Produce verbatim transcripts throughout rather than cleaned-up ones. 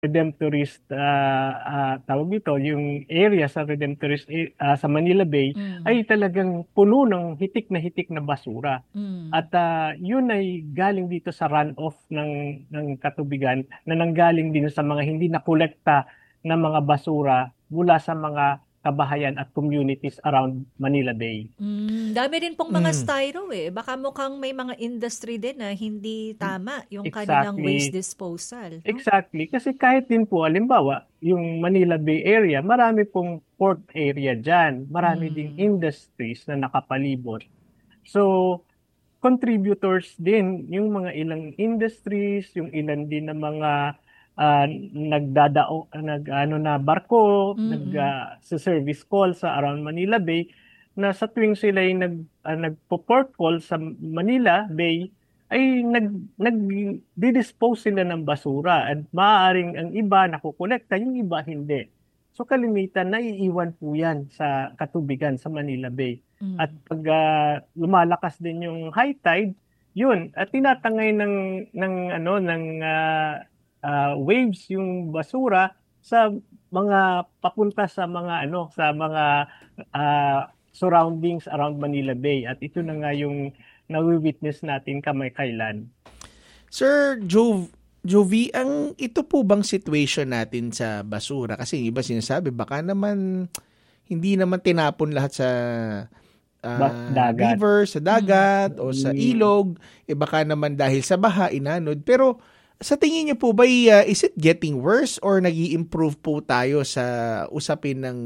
Redemptorist, ah, ah, tawag dito, yung area sa Redemptorist eh, ah, sa Manila Bay Mm. ay talagang puno ng hitik na hitik na basura. Mm. At ah, yun ay galing dito sa runoff ng ng katubigan na nanggaling din sa mga hindi nakolekta na mga basura mula sa mga kabahayan at communities around Manila Bay. Hmm, dami rin pong mga Mm. styro, eh. Baka mukhang may mga industry din na hindi tama yung kanilang waste Exactly. disposal, 'no? Exactly. Kasi kahit din po, halimbawa, yung Manila Bay Area, marami pong port area dyan. Marami ding Hmm. industries na nakapalibot. So, contributors din yung mga ilang industries, yung ilan din na mga ah, nagdadao, nag, ano na barko, nag Mm. ah, sa service call sa around Manila Bay, na sa tuwing sila ay nag, ah, nagpo-port call sa Manila Bay, ay nag nag-dispose sila ng basura at maaaring ang iba nakokolekta, yung iba hindi. So kalimitan naiiwan po yan sa katubigan sa Manila Bay. At Mm. pag ah, lumalakas din yung high tide, yun, at tinatangay ng ng ano ng ah, ah, waves yung basura sa mga papunta sa mga ano sa mga ah, surroundings around Manila Bay, at ito na nga yung nawi-witness natin kamakailan. Sir Jove, Jovi, ang ito po bang situation natin sa basura? Kasi yung iba sinasabi, baka naman hindi naman tinapon lahat sa Ba- ah, dagat. river, sa Mm. dagat, o sa Mm, ilog. Eh baka naman dahil sa baha, inanod. Pero sa tingin niyo po ba, uh, is it getting worse or nag improve po tayo sa usapin ng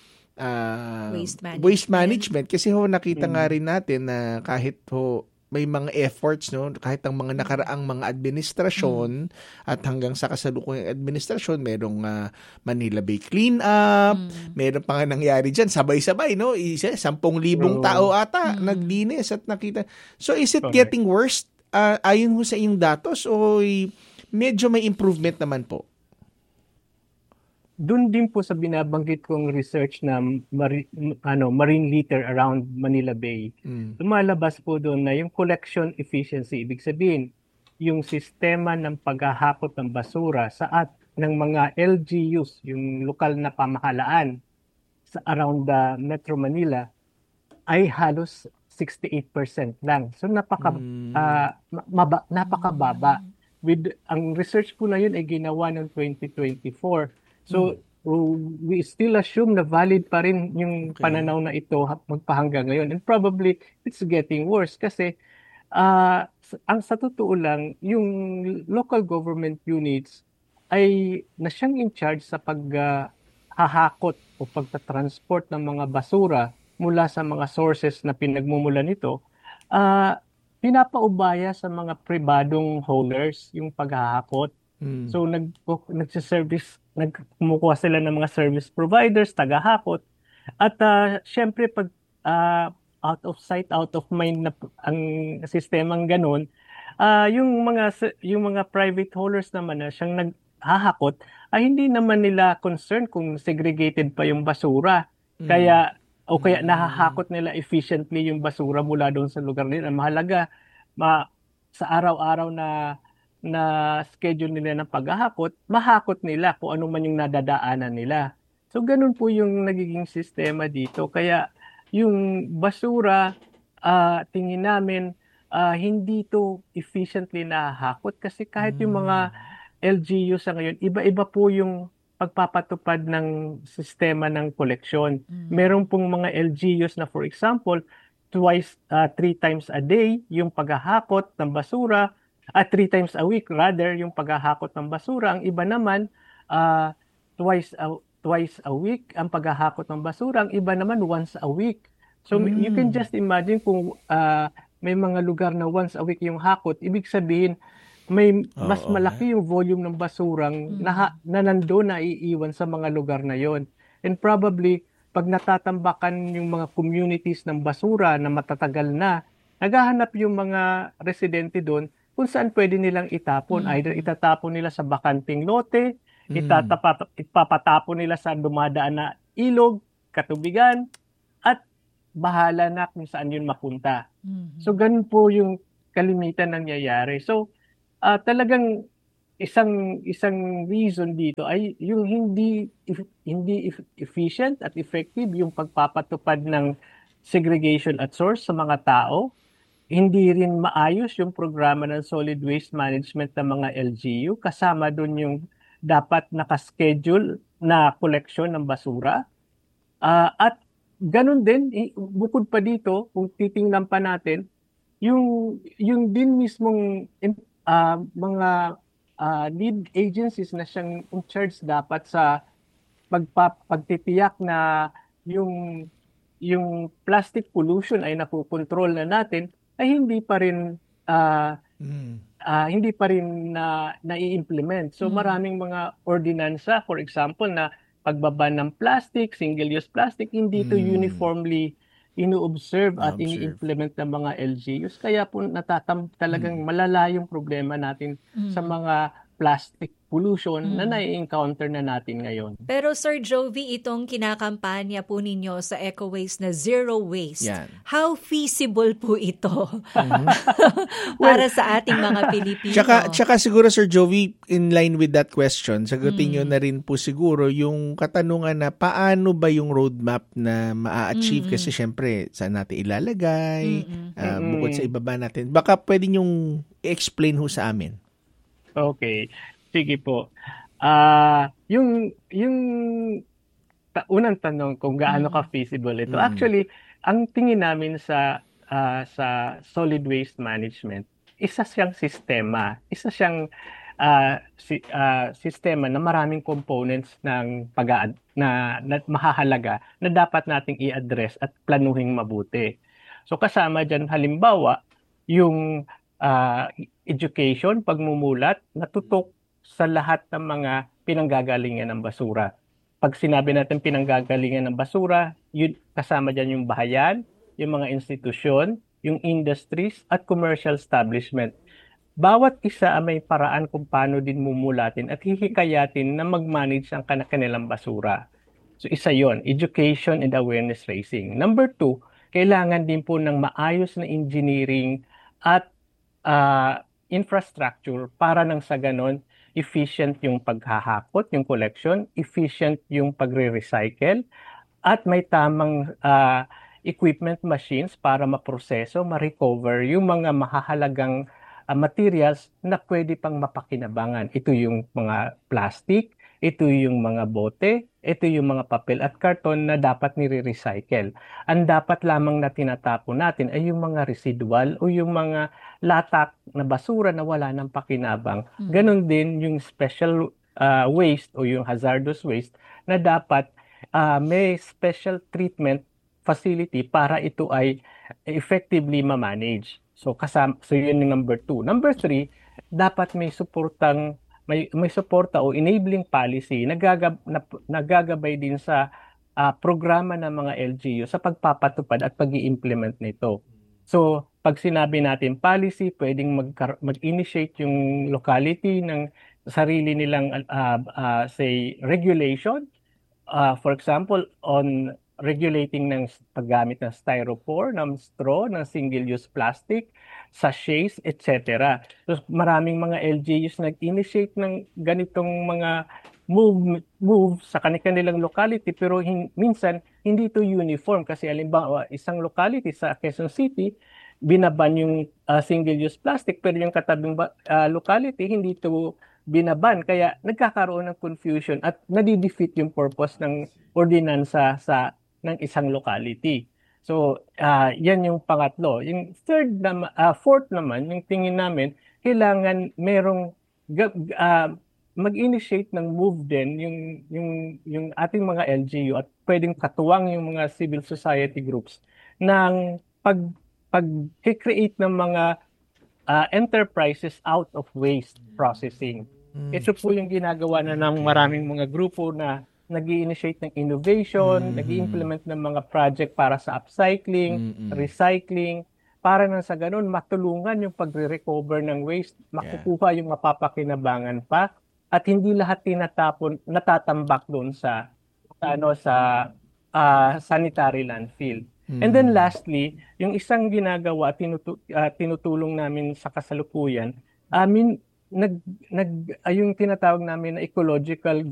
ah, Waste waste management. management? Kasi ho, nakita nga mm, rin natin na kahit ho may mga efforts, no, kahit ang mga Mm. nakaraang mga Mm. administrasyon at hanggang sa kasalukuyang administrasyon, merong ah, Manila Bay Clean Up, Mm. meron pa nga nangyari dyan, sabay-sabay, no, isa, sampung libong tao true. ata Mm. naglinis at nakita. So is it Correct. getting worse ah, ayon ho sa inyong datos o y- medyo may improvement naman po? Doon din po sa binabanggit kong research na mari, m- ano, marine litter around Manila Bay, Mm. lumalabas po doon na yung collection efficiency, ibig sabihin, yung sistema ng paghahakot ng basura sa at ng mga L G Us, yung lokal na pamahalaan sa around the Metro Manila, ay halos sixty-eight percent lang. So napaka Mm. ah, ma- maba, napakababa. Mm. With ang research po na yun ay ginawa noong twenty twenty-four. Mm. So uh, we still assume na valid pa rin yung Okay. pananaw na ito ha- magpahanggang ngayon. And probably it's getting worse kasi ah, s- ang sa totoo lang, yung local government units ay na siyang in charge sa pag ah, hahakot o pagta-transport ng mga basura mula sa mga sources na pinagmumulan nito, ah, pinapaubaya sa mga pribadong haulers yung paghahakot. Mm. So nag nagse-service nagkumukuha sila ng mga service providers, tagahakot. At ah, syempre pag ah, out of sight, out of mind na p- ang sistemang ganun, ah, yung mga s- yung mga private haulers naman na siyang naghahakot ay hindi naman nila concern kung segregated pa yung basura. Mm. Kaya o kaya Mm. nahahakot nila efficiently yung basura mula doon sa lugar nila. Mahalaga ma sa araw-araw na na schedule nila ng paghahakot, mahakot nila kung ano man yung nadadaanan nila. So ganun po yung nagiging sistema dito. Kaya yung basura, ah, tingin namin ah, hindi to efficiently nahahakot kasi kahit yung Mm. mga L G U sa ngayon, iba-iba po yung pagpapatupad ng sistema ng koleksyon. Mm. Meron pong mga L G Us na for example, twice, ah, three times a day yung paghahakot ng basura, at three times a week rather yung paghahakot ng basura. Ang iba naman, ah, twice a, twice a week ang paghahakot ng basura. Ang iba naman once a week. So you can Mm. just imagine kung ah, may mga lugar na once a week yung hakot, ibig sabihin may mas Oo nga. malaki yung volume ng basurang Mm. na, na nandoon na iiwan sa mga lugar na yon. And probably, pag natatambakan yung mga communities ng basura na matatagal na, naghahanap yung mga residente doon kung saan pwede nilang itapon. Either Mm. itatapon nila sa bakanting lote, Mm. itatapat, ipapatapon nila sa dumadaan na ilog, katubigan, at bahala na kung saan yun mapunta. So Mm. ganun po yung kalimitan nangyayari. So ah, talagang isang isang reason dito ay yung hindi if- hindi eff- efficient at effective yung pagpapatupad ng segregation at source sa mga tao. Hindi rin maayos yung programa ng solid waste management ng mga L G U. Kasama doon yung dapat nakaschedule na koleksyon ng basura. Ah, at ganun din, i- bukod pa dito, kung titingnan pa natin, yung yung din mismong in- ah, mga ah, lead agencies na siyang in charge dapat sa pagpa, pagtitiyak na yung yung plastic pollution ay napokontrol na natin, ay hindi pa rin ah, Mm. ah, hindi pa rin na nai-implement. So Mm. maraming mga ordinansa, for example, na pagbaban ng plastic, single-use plastic, hindi ito Mm. uniformly ino-observe at Na-observe. ini-implement ng mga L G Us. Kaya po natatam talagang malala yung problema natin sa Mm. mga plastic pollution na Mm. nai-encounter na natin ngayon. Pero Sir Jovi, itong kinakampanya po ninyo sa Eco Waste na zero waste, Yan. how feasible po ito Mhm. para sa ating mga Pilipino? Tsaka, tsaka siguro Sir Jovi, in line with that question, sagutin Mm. nyo na rin po siguro yung katanungan na paano ba yung roadmap na maa-achieve Mm-mm. kasi syempre saan natin ilalagay, Mm-mm. ah, Mm-mm. bukod sa ibaba natin. Baka pwede nyong i-explain ho sa amin. Okay. Sige po. Ah, yung yung ta- unang tanong kung gaano ka Mm. feasible ito. Mm. Actually, ang tingin namin sa ah, sa solid waste management, isa siyang sistema. Isa siyang ah, si, ah, sistema na maraming components ng pag na, na mahahalaga na dapat nating i-address at planuhin mabuti. So kasama diyan halimbawa yung ah, education, pagmumulat, natutok sa lahat ng mga pinanggagalingan ng basura. Pag sinabi natin pinanggagalingan ng basura, yun, kasama dyan yung bahayan, yung mga institusyon, yung industries, at commercial establishment. Bawat isa ay may paraan kung paano din mumulatin at hihikayatin na mag-manage ang kanilang basura. So isa yon, education and awareness raising. Number two, kailangan din po ng maayos na engineering at ah, infrastructure para nang sa ganon, efficient yung paghahakot, yung collection, efficient yung pagre-recycle, at may tamang ah, equipment machines para maproseso, ma-recover yung mga mahahalagang ah, materials na pwede pang mapakinabangan. Ito yung mga plastic, ito yung mga bote, ito yung mga papel at karton na dapat nire-recycle. Ang dapat lamang na tinatapon natin ay yung mga residual o yung mga latak na basura na wala ng pakinabang. Mm. Ganon din yung special ah, waste o yung hazardous waste na dapat ah, may special treatment facility para ito ay effectively ma-manage. So kasama, so yun yung number two. Number three, dapat may suportang may may suporta o enabling policy na, gagab, na nagagabay din sa ah, programa ng mga L G U sa pagpapatupad at pag-i-implement nito. So, pag sinabi natin policy, pwedeng mag- mag-initiate yung locality ng sarili nilang ah, ah, say regulation. Ah, for example, on regulating ng s- paggamit ng styrofoam, ng straw, ng single-use plastic, sachets, et cetera. So, maraming mga L G Us nag-initiate ng ganitong mga move move sa kanilang locality, pero hin- minsan hindi ito uniform kasi halimbawa isang locality sa Quezon City binaban yung ah, single-use plastic, pero yung katabing ba- ah, locality hindi ito binaban, kaya nagkakaroon ng confusion at nadidefeat yung purpose ng ordinansa sa ng isang locality. So, ah, yan yung pangatlo. Yung third naman, ah, fourth naman, yung tingin namin, kailangan merong ga- ah, mag-initiate ng move din yung yung yung ating mga L G U at pwedeng katuwang yung mga civil society groups ng pag pag-create ng mga ah, enterprises out of waste processing. Mm. Ito po yung ginagawa na ng maraming mga grupo na nag-i-initiate ng innovation, Mhm. nag-i-implement ng mga project para sa upcycling, Mm-mm. recycling, para nang sa ganun matulungan yung pagre-recover ng waste, makukuha yung mapapakinabangan pa, at hindi lahat tinatapon, natatambak doon sa, sa ano sa ah, sanitary landfill. And then Mm. lastly, yung isang ginagawa, tinutu- ah, tinutulong namin sa kasalukuyan, amin nag nag ay yung tinatawag namin na ecological